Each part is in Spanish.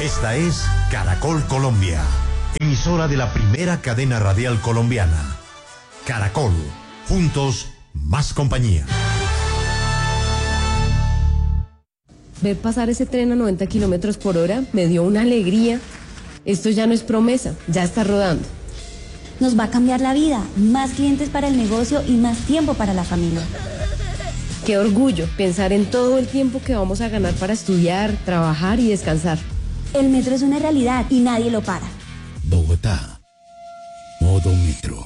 Esta es Caracol Colombia, emisora de la primera cadena radial colombiana. Caracol, juntos, más compañía. Ver pasar ese tren a 90 kilómetros por hora me dio una alegría. Esto ya no es promesa, ya está rodando. Nos va a cambiar la vida, más clientes para el negocio y más tiempo para la familia. Qué orgullo pensar en todo el tiempo que vamos a ganar para estudiar, trabajar y descansar. El metro es una realidad y nadie lo para. Bogotá, modo metro.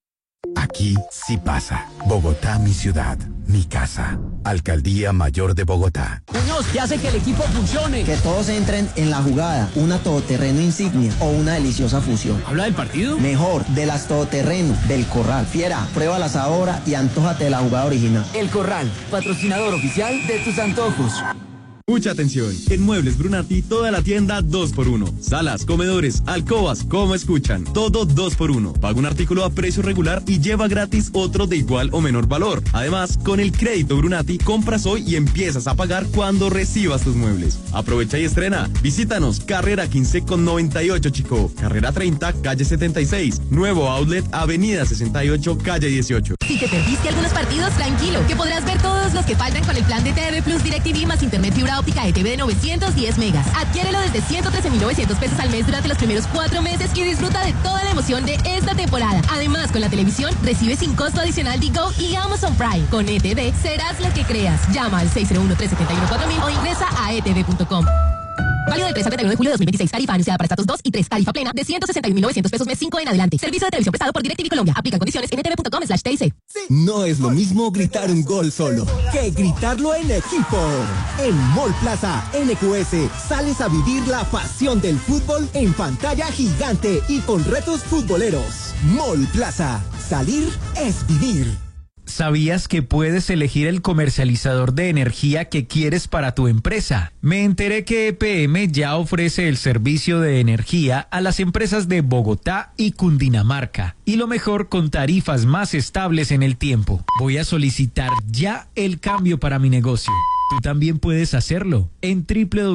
Aquí sí pasa. Bogotá, mi ciudad, mi casa. Alcaldía Mayor de Bogotá. Muñoz, ¿qué hace que el equipo funcione? Que todos entren en la jugada, una todoterreno insignia o una deliciosa fusión. ¿Habla del partido? Mejor, de las todoterreno, del Corral. Fiera, pruébalas ahora y antójate de la jugada original. El Corral, patrocinador oficial de tus antojos. Mucha atención, en Muebles Brunati toda la tienda 2x1. Salas, comedores, alcobas, como escuchan, todo 2x1. Paga un artículo a precio regular y lleva gratis otro de igual o menor valor. Además, con el crédito Brunati, compras hoy y empiezas a pagar cuando recibas tus muebles. Aprovecha y estrena. Visítanos, carrera 15 con 98 Chico, carrera 30, calle 76, nuevo outlet, avenida 68, calle 18. Si te perdiste algunos partidos, tranquilo, que podrás ver todos los que faltan con el plan de TV Plus DirecTV más internet fibra óptica ETV de 910 megas. Adquiérelo desde 113.900 pesos al mes durante los primeros 4 meses y disfruta de toda la emoción de esta temporada. Además, con la televisión, recibe sin costo adicional Digo y Amazon Prime. Con ETV, serás lo que creas. Llama al 601-371-4000 o ingresa a etv.com. Válido del 3 al 31 de julio de 2026. Tarifa anunciada para estatus 2 y 3. Tarifa plena de 161.900 pesos mes 5 en adelante. Servicio de televisión prestado por DirecTV Colombia. Aplican condiciones en etv.com/TIC. No es lo mismo gritar un gol solo que gritarlo en equipo. En Mall Plaza NQS sales a vivir la pasión del fútbol en pantalla gigante y con retos futboleros. Mall Plaza. Salir es vivir. ¿Sabías que puedes elegir el comercializador de energía que quieres para tu empresa? Me enteré que EPM ya ofrece el servicio de energía a las empresas de Bogotá y Cundinamarca. Y lo mejor, con tarifas más estables en el tiempo. Voy a solicitar ya el cambio para mi negocio. Tú también puedes hacerlo en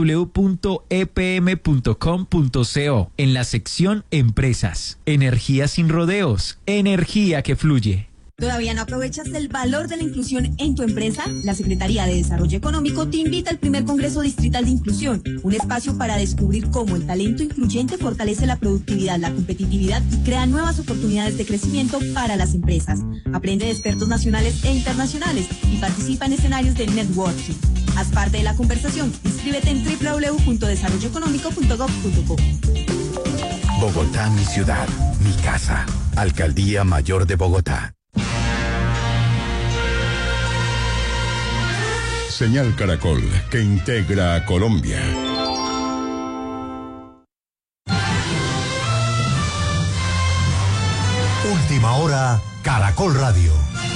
www.epm.com.co en la sección Empresas. Energía sin rodeos, energía que fluye. ¿Todavía no aprovechas el valor de la inclusión en tu empresa? La Secretaría de Desarrollo Económico te invita al primer Congreso Distrital de Inclusión, un espacio para descubrir cómo el talento incluyente fortalece la productividad, la competitividad y crea nuevas oportunidades de crecimiento para las empresas. Aprende de expertos nacionales e internacionales y participa en escenarios de networking. Haz parte de la conversación. Inscríbete en www.desarrolloeconómico.gov.co. Bogotá, mi ciudad, mi casa. Alcaldía Mayor de Bogotá. Señal Caracol, que integra a Colombia. Última hora, Caracol Radio.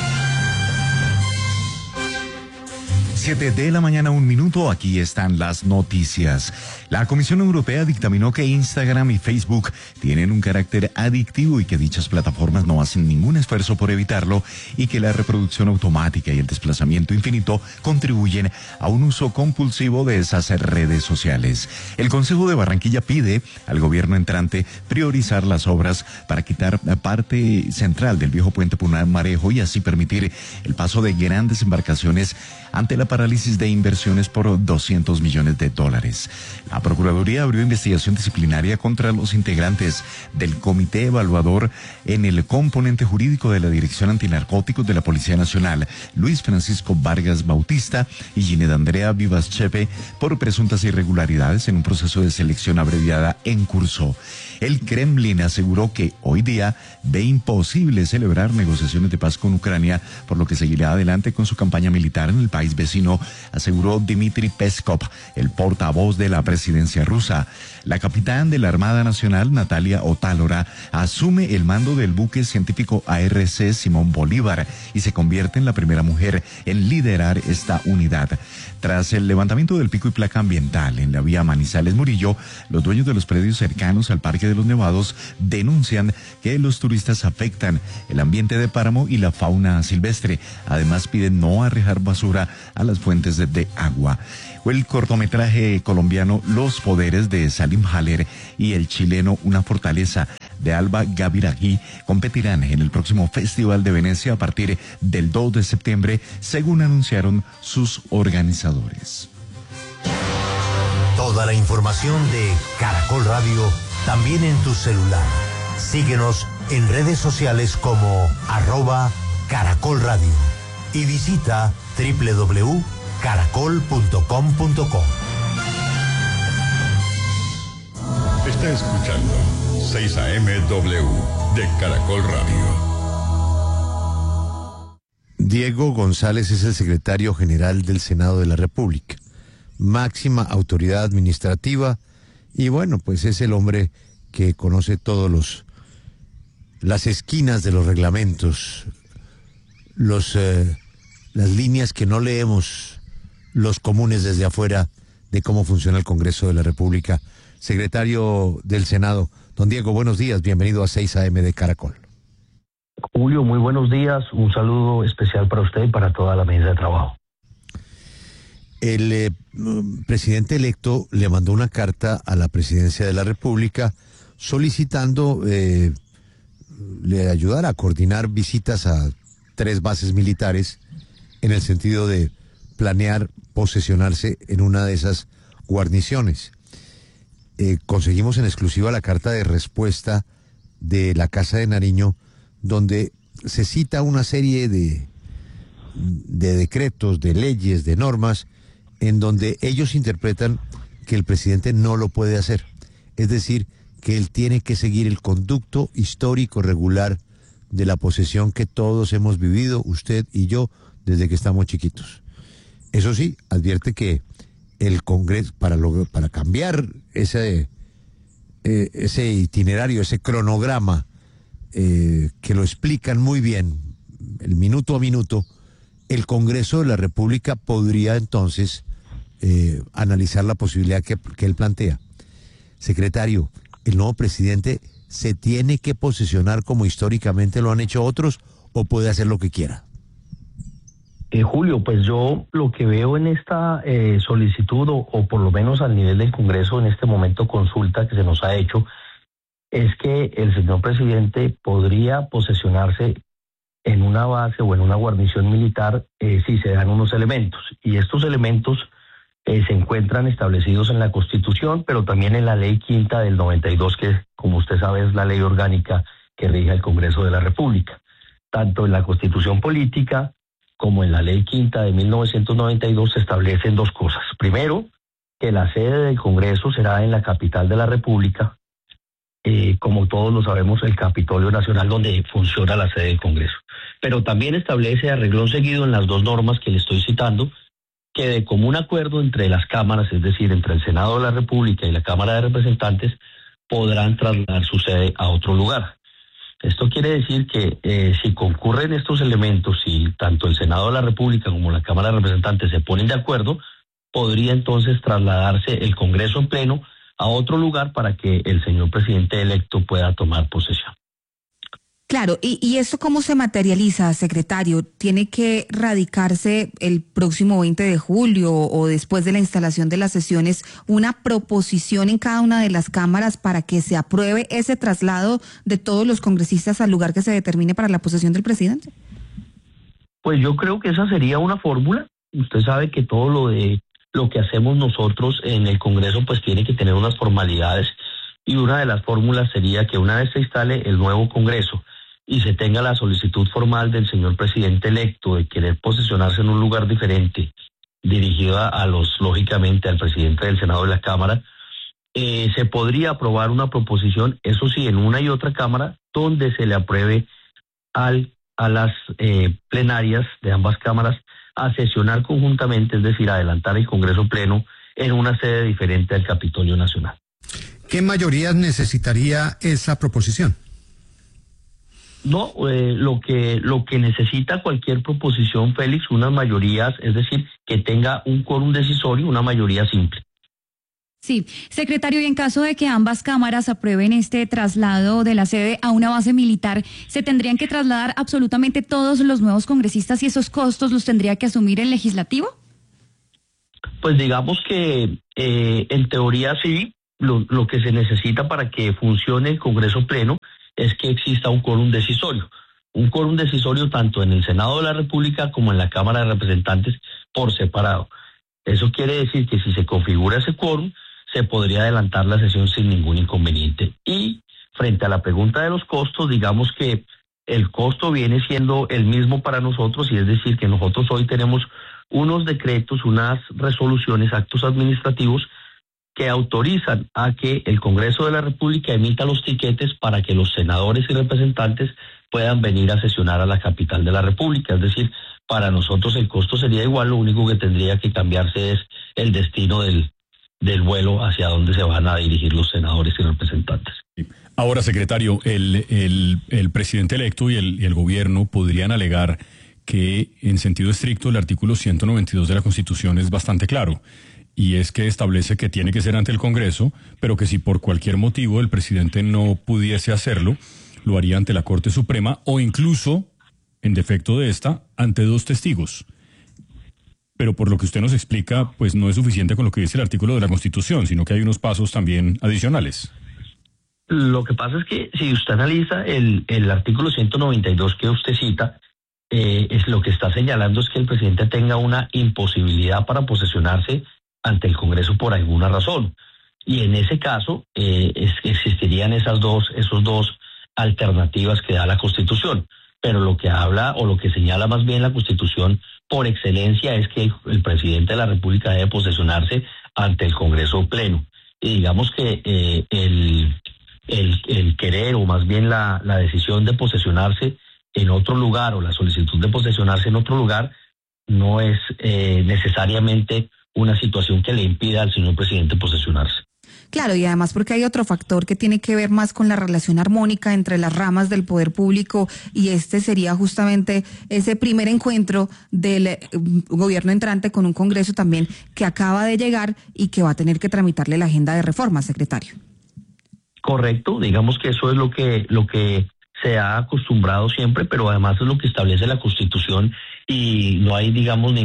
7 de la mañana, 1 minuto, aquí están las noticias. La Comisión Europea dictaminó que Instagram y Facebook tienen un carácter adictivo y que dichas plataformas no hacen ningún esfuerzo por evitarlo y que la reproducción automática y el desplazamiento infinito contribuyen a un uso compulsivo de esas redes sociales. El Consejo de Barranquilla pide al gobierno entrante priorizar las obras para quitar parte central del viejo puente Pumarejo y así permitir el paso de grandes embarcaciones ante la parálisis de inversiones por 200 millones de dólares. La Procuraduría abrió investigación disciplinaria contra los integrantes del Comité Evaluador en el componente jurídico de la Dirección Antinarcóticos de la Policía Nacional, Luis Francisco Vargas Bautista y Gined Andrea Vivas Chepe, por presuntas irregularidades en un proceso de selección abreviada en curso. El Kremlin aseguró que hoy día ve imposible celebrar negociaciones de paz con Ucrania, por lo que seguirá adelante con su campaña militar en el país vecino, aseguró Dmitry Peskov, el portavoz de la presidencia rusa. La capitán de la Armada Nacional, Natalia Otálora, asume el mando del buque científico ARC Simón Bolívar y se convierte en la primera mujer en liderar esta unidad. Tras el levantamiento del pico y placa ambiental en la vía Manizales Murillo, los dueños de los predios cercanos al Parque de los Nevados denuncian que los turistas afectan el ambiente de páramo y la fauna silvestre. Además, piden no arrojar basura a las fuentes de agua. El cortometraje colombiano Los Poderes de Salim Haller y el chileno Una Fortaleza de Alba Gaviragui competirán en el próximo Festival de Venecia a partir del 2 de septiembre, según anunciaron sus organizadores. Toda la información de Caracol Radio también en tu celular. Síguenos en redes sociales como @Caracol Radio y visita www.caracol.com.co. Está escuchando 6 AM/W de Caracol Radio. Diego González es el secretario general del Senado de la República, máxima autoridad administrativa, y bueno, pues es el hombre que conoce todos las esquinas de los reglamentos, las líneas que no leemos los comunes desde afuera de cómo funciona el Congreso de la República. Secretario del Senado, don Diego, buenos días, bienvenido a 6 AM de Caracol. Julio, muy buenos días, un saludo especial para usted y para toda la mesa de trabajo. El presidente electo le mandó una carta a la presidencia de la República solicitando le ayudara a coordinar visitas a 3 bases militares en el sentido de planear posesionarse en una de esas guarniciones. Conseguimos en exclusiva la carta de respuesta de la Casa de Nariño, donde se cita una serie de decretos, de leyes, de normas, en donde ellos interpretan que el presidente no lo puede hacer. Es decir, que él tiene que seguir el conducto histórico regular de la posesión que todos hemos vivido, usted y yo, desde que estamos chiquitos. Eso sí, advierte que el Congreso, para cambiar ese itinerario, ese cronograma, que lo explican muy bien, el minuto a minuto, el Congreso de la República podría entonces analizar la posibilidad que él plantea. Secretario, ¿el nuevo presidente se tiene que posesionar como históricamente lo han hecho otros o puede hacer lo que quiera? Julio, pues yo lo que veo en esta solicitud, o por lo menos al nivel del Congreso en este momento consulta que se nos ha hecho, es que el señor presidente podría posesionarse en una base o en una guarnición militar si se dan unos elementos. Y estos elementos se encuentran establecidos en la Constitución, pero también en la Ley Quinta del 92, que como usted sabe es la ley orgánica que rige el Congreso de la República. Tanto en la Constitución Política como en la Ley Quinta de 1992 se establecen 2 cosas. Primero, que la sede del Congreso será en la capital de la República, como todos lo sabemos, el Capitolio Nacional, donde funciona la sede del Congreso. Pero también establece a renglón seguido en las 2 normas que le estoy citando, que de común acuerdo entre las cámaras, es decir, entre el Senado de la República y la Cámara de Representantes, podrán trasladar su sede a otro lugar. Esto quiere decir que si concurren estos elementos, si tanto el Senado de la República como la Cámara de Representantes se ponen de acuerdo, podría entonces trasladarse el Congreso en pleno a otro lugar para que el señor presidente electo pueda tomar posesión. Claro, ¿y esto cómo se materializa, secretario? ¿Tiene que radicarse el próximo 20 de julio o después de la instalación de las sesiones una proposición en cada una de las cámaras para que se apruebe ese traslado de todos los congresistas al lugar que se determine para la posesión del presidente? Pues yo creo que esa sería una fórmula. Usted sabe que todo lo que hacemos nosotros en el Congreso pues tiene que tener unas formalidades, y una de las fórmulas sería que una vez se instale el nuevo Congreso y se tenga la solicitud formal del señor presidente electo de querer posesionarse en un lugar diferente, dirigida lógicamente al presidente del Senado y la Cámara, se podría aprobar una proposición, eso sí, en una y otra Cámara, donde se le apruebe a las plenarias de ambas cámaras a sesionar conjuntamente, es decir, adelantar el Congreso pleno en una sede diferente al Capitolio Nacional. ¿Qué mayorías necesitaría esa proposición? No, lo que necesita cualquier proposición, Félix, unas mayorías, es decir, que tenga un quórum decisorio, una mayoría simple. Sí, secretario, y en caso de que ambas cámaras aprueben este traslado de la sede a una base militar, ¿se tendrían que trasladar absolutamente todos los nuevos congresistas y esos costos los tendría que asumir el legislativo? Pues digamos que en teoría sí, lo que se necesita para que funcione el Congreso Pleno es que exista un quórum decisorio. Un quórum decisorio tanto en el Senado de la República como en la Cámara de Representantes por separado. Eso quiere decir que si se configura ese quórum, se podría adelantar la sesión sin ningún inconveniente. Y frente a la pregunta de los costos, digamos que el costo viene siendo el mismo para nosotros, y es decir, que nosotros hoy tenemos unos decretos, unas resoluciones, actos administrativos que autorizan a que el Congreso de la República emita los tiquetes para que los senadores y representantes puedan venir a sesionar a la capital de la República. Es decir, para nosotros el costo sería igual, lo único que tendría que cambiarse es el destino del vuelo hacia donde se van a dirigir los senadores y representantes. Ahora, secretario, el presidente electo y el gobierno podrían alegar que en sentido estricto el artículo 192 de la Constitución es bastante claro, y es que establece que tiene que ser ante el Congreso, pero que si por cualquier motivo el presidente no pudiese hacerlo, lo haría ante la Corte Suprema o incluso, en defecto de esta, ante 2 testigos. Pero por lo que usted nos explica, pues no es suficiente con lo que dice el artículo de la Constitución, sino que hay unos pasos también adicionales. Lo que pasa es que si usted analiza el artículo 192 que usted cita, es lo que está señalando es que el presidente tenga una imposibilidad para posesionarse ante el Congreso por alguna razón. Y en ese caso existirían esos dos alternativas que da la Constitución. Pero lo que habla o lo que señala más bien la Constitución por excelencia es que el presidente de la República debe posesionarse ante el Congreso Pleno. Y digamos que el querer o más bien la decisión de posesionarse en otro lugar o la solicitud de posesionarse en otro lugar no es necesariamente una situación que le impida al señor presidente posesionarse. Claro, y además porque hay otro factor que tiene que ver más con la relación armónica entre las ramas del poder público, y este sería justamente ese primer encuentro del gobierno entrante con un Congreso también que acaba de llegar y que va a tener que tramitarle la agenda de reforma, secretario. Correcto, digamos que eso es lo que se ha acostumbrado siempre, pero además es lo que establece la Constitución, y no hay, digamos,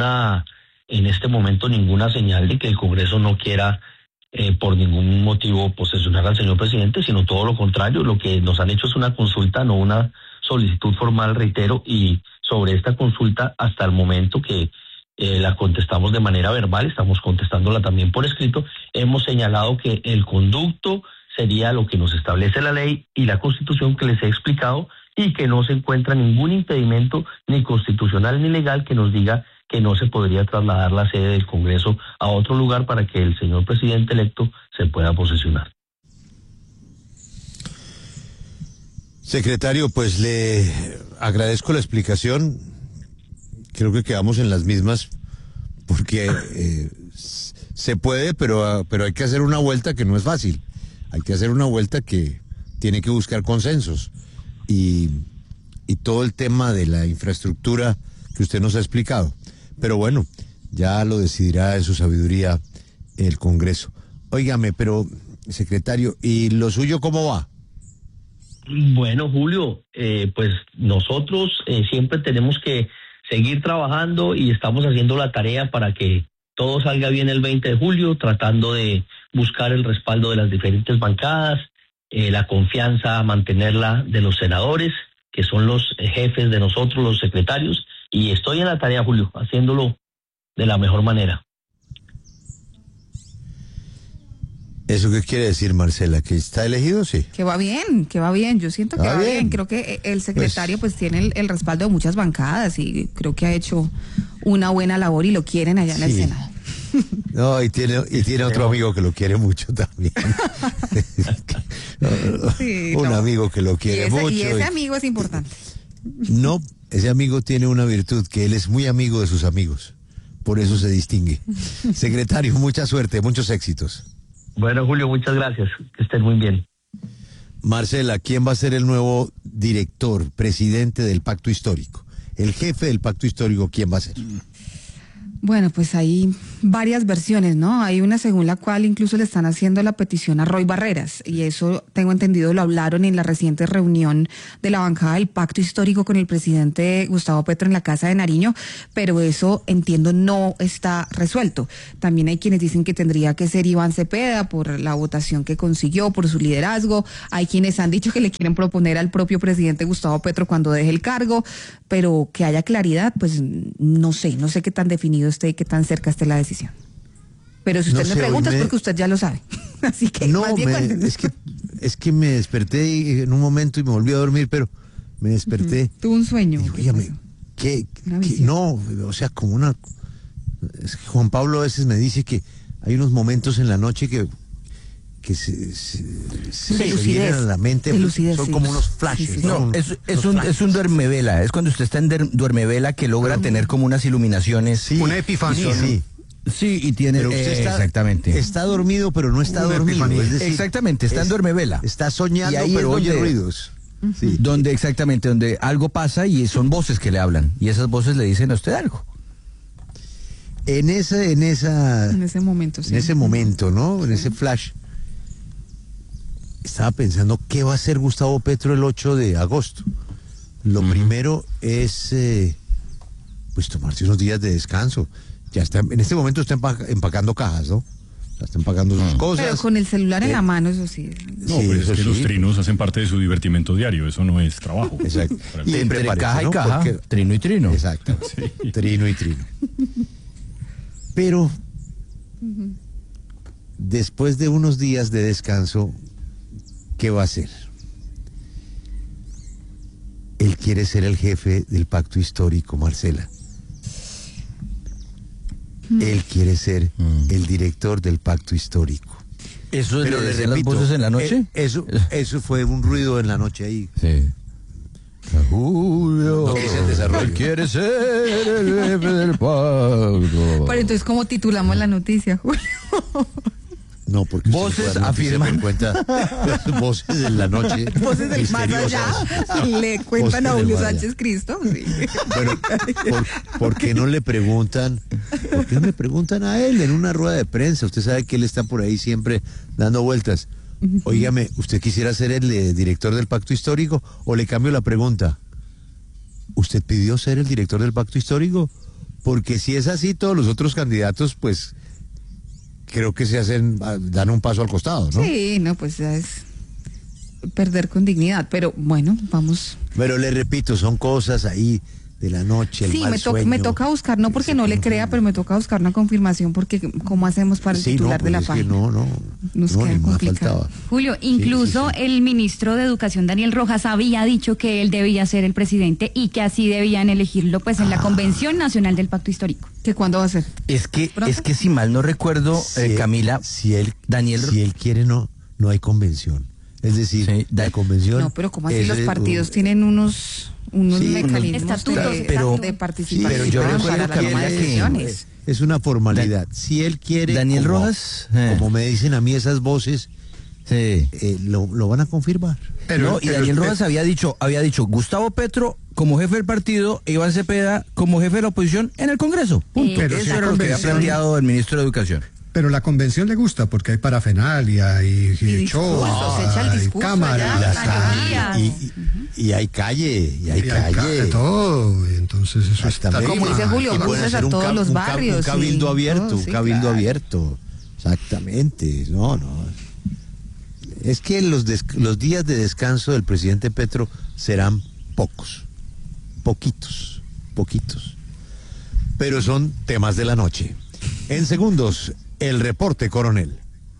en este momento ninguna señal de que el Congreso no quiera por ningún motivo posesionar al señor presidente, sino todo lo contrario. Lo que nos han hecho es una consulta, no una solicitud formal, reitero, y sobre esta consulta hasta el momento que la contestamos de manera verbal, estamos contestándola también por escrito, hemos señalado que el conducto sería lo que nos establece la ley y la Constitución que les he explicado, y que no se encuentra ningún impedimento ni constitucional ni legal que nos diga que no se podría trasladar la sede del Congreso a otro lugar para que el señor presidente electo se pueda posesionar. Secretario, pues le agradezco la explicación. Creo que quedamos en las mismas, porque se puede, pero hay que hacer una vuelta que no es fácil. Hay que hacer una vuelta que tiene que buscar consensos. Y todo el tema de la infraestructura que usted nos ha explicado. Pero bueno, ya lo decidirá en su sabiduría el Congreso. Óigame, pero, secretario, ¿y lo suyo cómo va? Bueno, Julio, pues nosotros siempre tenemos que seguir trabajando y estamos haciendo la tarea para que todo salga bien el 20 de julio, tratando de buscar el respaldo de las diferentes bancadas, la confianza, mantenerla de los senadores, que son los jefes de nosotros, los secretarios, y estoy en la tarea, Julio, haciéndolo de la mejor manera. ¿Eso qué quiere decir, Marcela? ¿Que está elegido? Sí. Que va bien, yo siento que va bien. Creo que el secretario pues tiene el respaldo de muchas bancadas y creo que ha hecho una buena labor y lo quieren allá en el Senado. No, y tiene otro amigo que lo quiere mucho también. Amigo que lo quiere mucho. Y ese amigo es importante. No, ese amigo tiene una virtud, que él es muy amigo de sus amigos. Por eso se distingue. Secretario, mucha suerte, muchos éxitos. Bueno, Julio, muchas gracias. Que estén muy bien. Marcela, ¿quién va a ser el nuevo director, presidente del Pacto Histórico? El jefe del Pacto Histórico, ¿quién va a ser? Bueno, pues ahí varias versiones, ¿no? Hay una según la cual incluso le están haciendo la petición a Roy Barreras, y eso tengo entendido lo hablaron en la reciente reunión de la bancada del Pacto Histórico con el presidente Gustavo Petro en la Casa de Nariño, pero eso entiendo no está resuelto. También hay quienes dicen que tendría que ser Iván Cepeda por la votación que consiguió, por su liderazgo. Hay quienes han dicho que le quieren proponer al propio presidente Gustavo Petro cuando deje el cargo, pero que haya claridad, pues no sé qué tan definido esté y qué tan cerca esté la decisión. Pero si usted me pregunta es porque usted ya lo sabe. Así que más bien es que me desperté en un momento y me volví a dormir, pero me desperté. Tuve un sueño. No, o sea, como una... Es que Juan Pablo a veces me dice que hay unos momentos en la noche que se vienen a la mente, son como unos flashes. Sí. No, es un duermevela, es cuando usted está en duermevela que logra tener como unas iluminaciones. Una epifanía. Sí, y tiene... Pero usted exactamente. Está dormido, pero no está dormido. Es decir, exactamente, está en duermevela. Está soñando, pero oye ruidos. Sí. Donde algo pasa y son voces que le hablan, y esas voces le dicen a usted algo. En ese momento, sí. En ese momento, ¿no? En ese flash. Estaba pensando qué va a hacer Gustavo Petro el 8 de agosto. Lo primero es pues tomarse unos días de descanso. Ya está, en este momento está empacando cajas, ¿no? Está empacando sus cosas. Pero con el celular en la mano, eso sí. No, pero es que los trinos hacen parte de su divertimento diario, eso no es trabajo. Exacto. Y entre caja y caja, porque, trino y trino. Exacto. Sí. Trino y trino. Pero después de unos días de descanso, ¿qué va a hacer? Él quiere ser el jefe del Pacto Histórico, Marcela. Él quiere ser el director del Pacto Histórico. ¿Eso le decían las voces en la noche? Eso fue un ruido en la noche ahí. Sí. Julio, él quiere ser el jefe del pacto. Pero entonces, ¿cómo titulamos la noticia, Julio? No, porque voces afirman. Voces de la noche. Voces del más allá. Le cuentan a Julio Sánchez Cristo. Sí. Bueno, ¿por qué no le preguntan? ¿Por qué no le preguntan a él en una rueda de prensa? Usted sabe que él está por ahí siempre dando vueltas. Óigame, ¿usted quisiera ser el director del Pacto Histórico? O le cambio la pregunta. ¿Usted pidió ser el director del Pacto Histórico? Porque si es así, todos los otros candidatos, pues, creo que dan un paso al costado, ¿no? Sí, no, pues ya es perder con dignidad. Pero bueno, vamos. Pero le repito, son cosas ahí de la noche, el mal sueño. Me toca buscar, no porque no le crea, pero me toca buscar una confirmación, porque ¿cómo hacemos para el titular de la página? Nos queda complicado. Julio, incluso el ministro de Educación, Daniel Rojas, había dicho que él debía ser el presidente y que así debían elegirlo pues en la Convención Nacional del Pacto Histórico. ¿Que cuándo va a ser? Es que si mal no recuerdo, Camila, si él quiere, no hay convención. Es decir, la convención... No, pero ¿cómo así los partidos tienen unos mecanismos de participación? Pero yo recuerdo que es una formalidad. Si él quiere... Daniel Rojas... Como me dicen a mí esas voces, lo van a confirmar. Y Daniel Rojas había dicho Gustavo Petro como jefe del partido e Iván Cepeda como jefe de la oposición en el Congreso. Punto. Eso era lo que había planteado el ministro de Educación. Pero la convención le gusta porque hay parafernalia y show, hay cámara, y hay calle, y hay calle. Todo, entonces eso está como dice Julio, buses a todos los barrios. Un cabildo abierto, un cabildo abierto. Exactamente, no. Es que los días de descanso del presidente Petro serán poquitos. Pero son temas de la noche. En segundos, el reporte, coronel.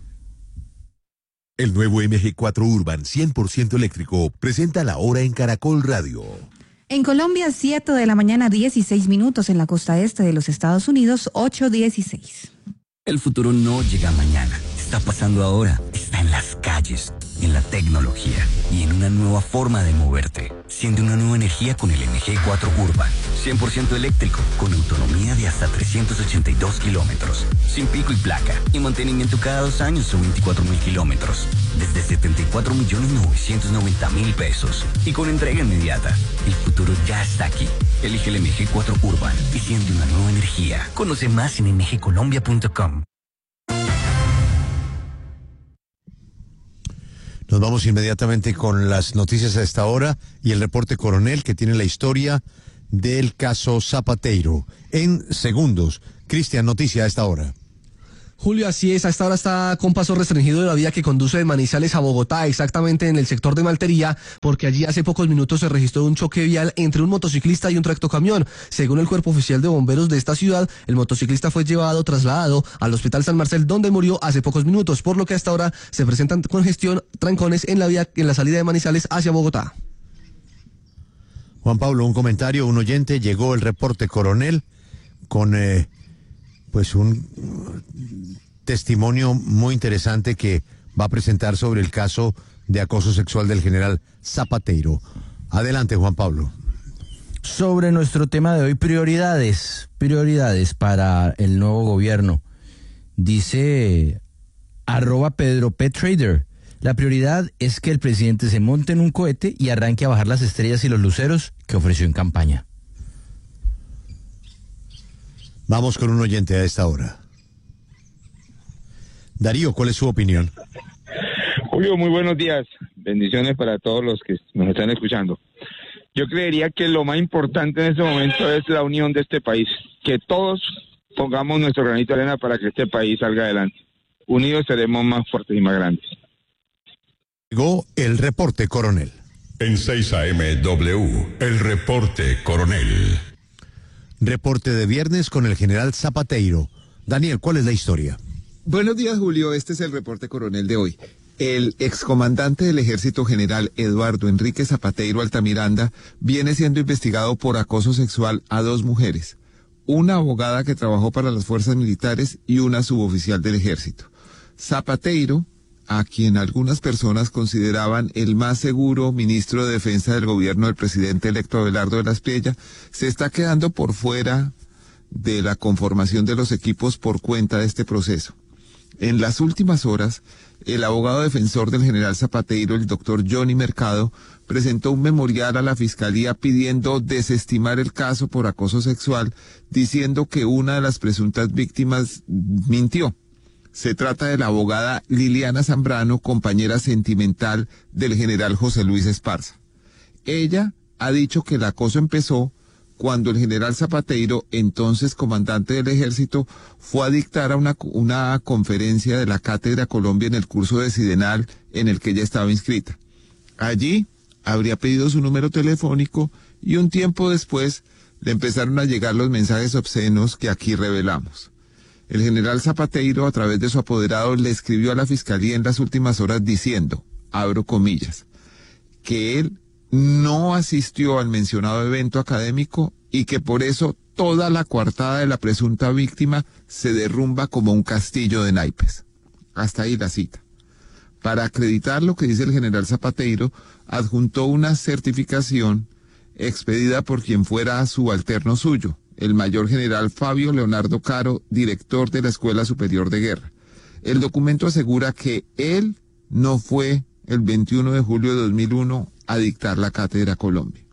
El nuevo MG4 Urban 100% eléctrico presenta la hora en Caracol Radio. En Colombia, 7 de la mañana, 16 minutos. En la costa este de los Estados Unidos, 8:16. El futuro no llega mañana. Está pasando ahora. Está en las calles, en la tecnología y en una nueva forma de moverte. Siente una nueva energía con el MG4 Urban. 100% eléctrico, con autonomía de hasta 382 kilómetros. Sin pico y placa. Y mantenimiento cada 2 años o 24.000 kilómetros. Desde 74.990.000 pesos. Y con entrega inmediata. El futuro ya está aquí. Elige el MG4 Urban y siente una nueva energía. Conoce más en mgcolombia.com. Nos vamos inmediatamente con las noticias a esta hora y el reporte coronel que tiene la historia del caso Zapateiro. En segundos, Cristian, noticia a esta hora. Julio, así es, a esta hora está con paso restringido de la vía que conduce de Manizales a Bogotá, exactamente en el sector de Maltería, porque allí hace pocos minutos se registró un choque vial entre un motociclista y un tractocamión. Según el cuerpo oficial de bomberos de esta ciudad, el motociclista fue trasladado al Hospital San Marcel, donde murió hace pocos minutos, por lo que hasta ahora se presentan congestión, trancones en la vía, en la salida de Manizales hacia Bogotá. Juan Pablo, un comentario, un oyente, llegó el reporte coronel con pues un testimonio muy interesante que va a presentar sobre el caso de acoso sexual del general Zapateiro. Adelante, Juan Pablo. Sobre nuestro tema de hoy, prioridades para el nuevo gobierno. Dice @PedroPTrader. La prioridad es que el presidente se monte en un cohete y arranque a bajar las estrellas y los luceros que ofreció en campaña. Vamos con un oyente a esta hora. Darío, ¿cuál es su opinión? Julio, muy buenos días. Bendiciones para todos los que nos están escuchando. Yo creería que lo más importante en este momento es la unión de este país. Que todos pongamos nuestro granito de arena para que este país salga adelante. Unidos seremos más fuertes y más grandes. Llegó el reporte coronel. En 6 AM W, el reporte coronel. Reporte de viernes con el general Zapateiro. Daniel, ¿cuál es la historia? Buenos días, Julio. Este es el reporte coronel de hoy. El excomandante del Ejército General Eduardo Enrique Zapateiro Altamiranda viene siendo investigado por acoso sexual a 2 mujeres, una abogada que trabajó para las fuerzas militares y una suboficial del Ejército. Zapateiro, a quien algunas personas consideraban el más seguro ministro de Defensa del gobierno del presidente electo Abelardo de la Espriella, se está quedando por fuera de la conformación de los equipos por cuenta de este proceso. En las últimas horas, el abogado defensor del general Zapateiro, el doctor Johnny Mercado, presentó un memorial a la Fiscalía pidiendo desestimar el caso por acoso sexual, diciendo que una de las presuntas víctimas mintió. Se trata de la abogada Liliana Zambrano, compañera sentimental del general José Luis Esparza. Ella ha dicho que el acoso empezó cuando el general Zapateiro, entonces comandante del Ejército, fue a dictar a una conferencia de la Cátedra Colombia en el curso de Sidenal en el que ella estaba inscrita. Allí habría pedido su número telefónico y un tiempo después le empezaron a llegar los mensajes obscenos que aquí revelamos. El general Zapateiro, a través de su apoderado, le escribió a la Fiscalía en las últimas horas diciendo, abro comillas, que él no asistió al mencionado evento académico y que por eso toda la coartada de la presunta víctima se derrumba como un castillo de naipes. Hasta ahí la cita. Para acreditar lo que dice el general Zapateiro, adjuntó una certificación expedida por quien fuera subalterno suyo, el mayor general Fabio Leonardo Caro, director de la Escuela Superior de Guerra. El documento asegura que él no fue el 21 de julio de 2001 a dictar la Cátedra Colombia.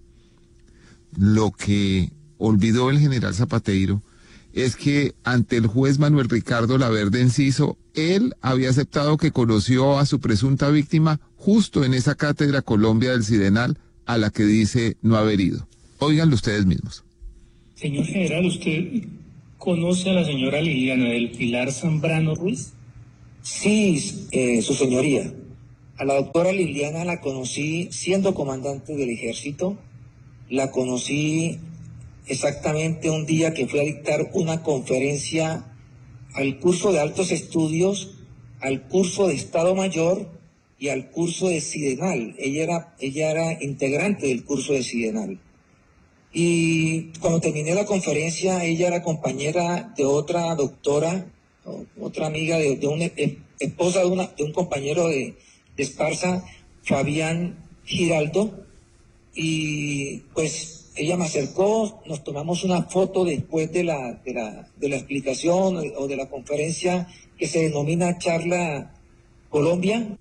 Lo que olvidó el general Zapateiro es que ante el juez Manuel Ricardo Laverde Enciso, él había aceptado que conoció a su presunta víctima justo en esa Cátedra Colombia del Sidenal a la que dice no haber ido. Óiganlo ustedes mismos. Señor general, ¿usted conoce a la señora Liliana del Pilar Zambrano Ruiz? Sí, su señoría. A la doctora Liliana la conocí siendo comandante del Ejército. La conocí exactamente un día que fui a dictar una conferencia al curso de altos estudios, al curso de Estado Mayor y al curso de Sidenal. Ella era integrante del curso de Sidenal. Y cuando terminé la conferencia, ella era compañera de otra doctora, otra amiga de un esposa de un compañero de Esparza, Fabián Giraldo, y pues ella me acercó, nos tomamos una foto después de la explicación o de la conferencia que se denomina Charla Colombia.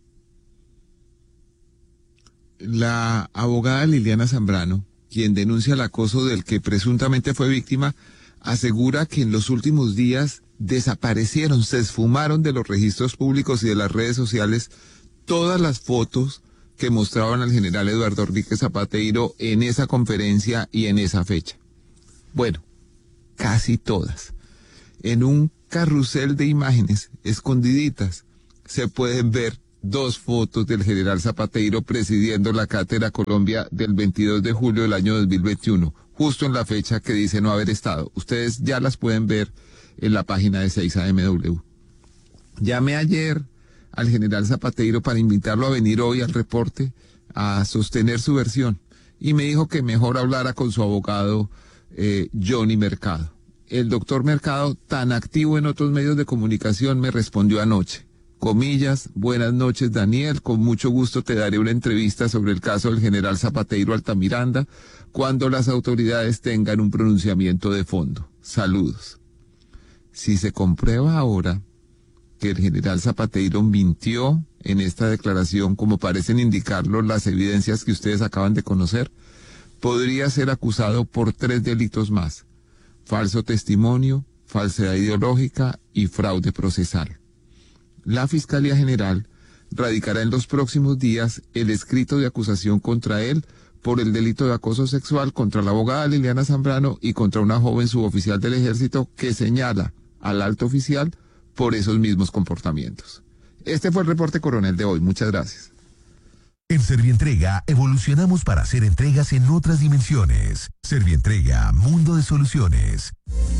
La abogada Liliana Zambrano, quien denuncia el acoso del que presuntamente fue víctima, asegura que en los últimos días desaparecieron, se esfumaron de los registros públicos y de las redes sociales todas las fotos que mostraban al general Eduardo Enrique Zapateiro en esa conferencia y en esa fecha. Bueno, casi todas. En un carrusel de imágenes escondiditas se pueden ver 2 fotos del general Zapateiro presidiendo la Cátedra Colombia del 22 de julio del año 2021, justo en la fecha que dice no haber estado. Ustedes ya las pueden ver en la página de 6AMW. Llamé ayer al general Zapateiro para invitarlo a venir hoy al reporte a sostener su versión y me dijo que mejor hablara con su abogado Johnny Mercado. El doctor Mercado, tan activo en otros medios de comunicación, me respondió anoche. Comillas, buenas noches Daniel, con mucho gusto te daré una entrevista sobre el caso del general Zapateiro Altamiranda cuando las autoridades tengan un pronunciamiento de fondo. Saludos. Si se comprueba ahora que el general Zapateiro mintió en esta declaración, como parecen indicarlo las evidencias que ustedes acaban de conocer, podría ser acusado por 3 delitos más: falso testimonio, falsedad ideológica y fraude procesal. La Fiscalía General radicará en los próximos días el escrito de acusación contra él por el delito de acoso sexual contra la abogada Liliana Zambrano y contra una joven suboficial del Ejército que señala al alto oficial por esos mismos comportamientos. Este fue el reporte coronel de hoy. Muchas gracias. En Servientrega evolucionamos para hacer entregas en otras dimensiones. Servientrega, mundo de soluciones.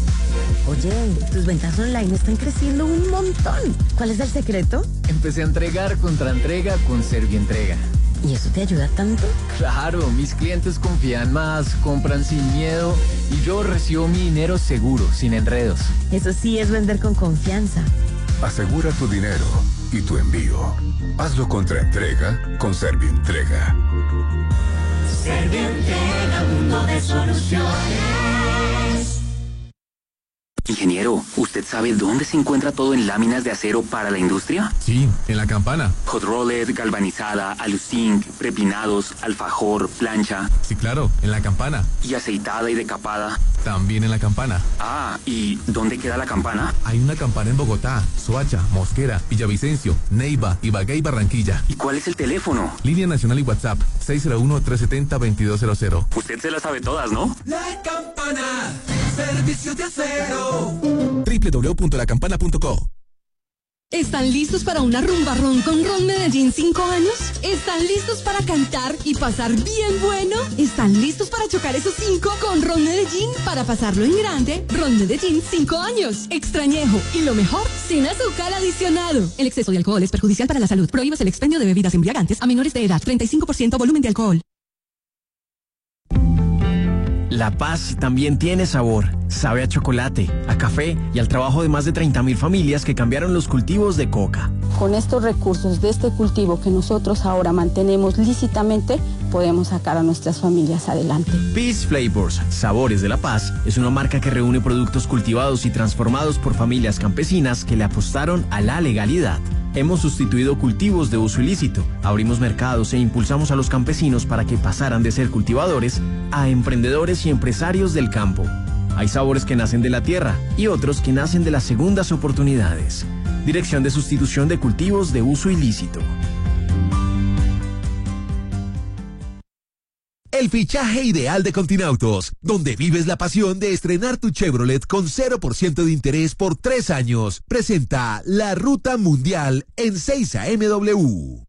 Oye, tus ventas online están creciendo un montón. ¿Cuál es el secreto? Empecé a entregar contra entrega con Servientrega. ¿Y eso te ayuda tanto? Claro, mis clientes confían más, compran sin miedo y yo recibo mi dinero seguro, sin enredos. Eso sí es vender con confianza. Asegura tu dinero y tu envío. Hazlo contra entrega con Servientrega. Servientrega, mundo de soluciones. Ingeniero, ¿usted sabe dónde se encuentra todo en láminas de acero para la industria? Sí, en La Campana. Hot rolled, galvanizada, aluzinc, prepinados, alfajor, plancha. Sí, claro, en La Campana. ¿Y aceitada y decapada? También en La Campana. Ah, ¿y dónde queda la campana? Hay una campana en Bogotá, Soacha, Mosquera, Villavicencio, Neiva, Ibagué y Barranquilla. ¿Y cuál es el teléfono? Línea nacional y WhatsApp, 601-370-2200. Usted se las sabe todas, ¿no? La Campana, servicios de acero. www.lacampana.co. ¿Están listos para una rumbarrón con Ron Medellín 5 años? ¿Están listos para cantar y pasar bien bueno? ¿Están listos para chocar esos 5 con Ron Medellín para pasarlo en grande? Ron Medellín 5 años, extrañejo y lo mejor, sin azúcar adicionado. El exceso de alcohol es perjudicial para la salud. Prohíbas el expendio de bebidas embriagantes a menores de edad. 35% volumen de alcohol. La Paz también tiene sabor. Sabe a chocolate, a café y al trabajo de más de 30.000 familias que cambiaron los cultivos de coca. Con estos recursos de este cultivo que nosotros ahora mantenemos lícitamente, podemos sacar a nuestras familias adelante. Peace Flavors, Sabores de La Paz, es una marca que reúne productos cultivados y transformados por familias campesinas que le apostaron a la legalidad. Hemos sustituido cultivos de uso ilícito, abrimos mercados e impulsamos a los campesinos para que pasaran de ser cultivadores a emprendedores y empresarios del campo. Hay sabores que nacen de la tierra y otros que nacen de las segundas oportunidades. Dirección de Sustitución de Cultivos de Uso Ilícito. El fichaje ideal de Continautos, donde vives la pasión de estrenar tu Chevrolet con 0% de interés por 3 años. Presenta la Ruta Mundial en 6AMW.